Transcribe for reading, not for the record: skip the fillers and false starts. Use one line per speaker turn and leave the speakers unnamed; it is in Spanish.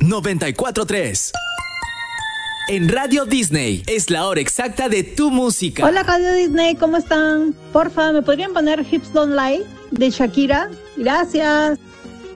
94.3. En Radio Disney es la hora exacta de tu música.
Hola Radio Disney, ¿cómo están? Porfa, ¿me podrían poner Hips Don't Lie de Shakira? Gracias.